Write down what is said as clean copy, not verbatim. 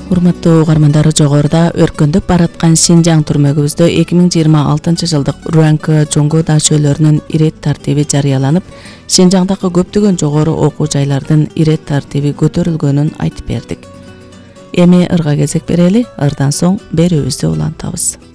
Урматтуу угармандар, жогоруда өркүндөп бараткан Шинжаң түрмөгүбүздө 2026-жылдык Руанкы жоңго дашөлөрүнүн ирет тартиби жарыяланып, Шинжаңдагы көптөгөн жогору окуу жайлардын ирет тартиби көтөрүлгөнүн айтып бердик. Эми ырга кезек берели, ырдан соң берүүбүздү улантабыз.